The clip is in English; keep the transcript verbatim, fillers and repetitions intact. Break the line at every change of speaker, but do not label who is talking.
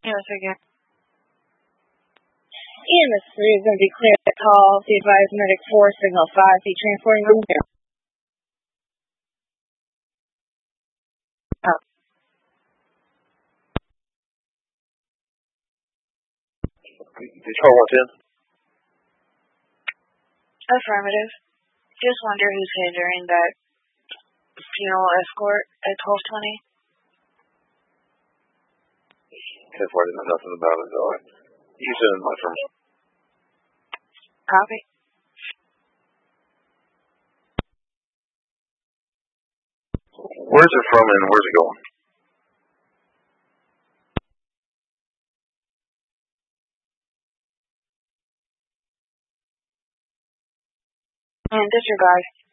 Yes, again. E M S three is going to be clear at call. The advised medic four, signal five, be transporting room there. Oh.
Control one ten.
Affirmative. Just wonder who's hindering that funeral escort at twelve twenty.
ten forty, know nothing about it, though. He's in my firm.
Copy.
Where's it from and where's it going?
And disregard.